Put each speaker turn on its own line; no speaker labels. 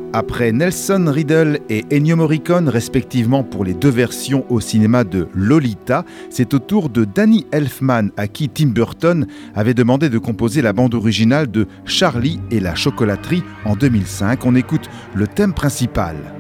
Après Nelson Riddle et Ennio Morricone, respectivement pour les 2 versions au cinéma de Lolita, c'est au tour de Danny Elfman, à qui Tim Burton avait demandé de composer la bande originale de Charlie et la chocolaterie en 2005. On écoute le thème principal.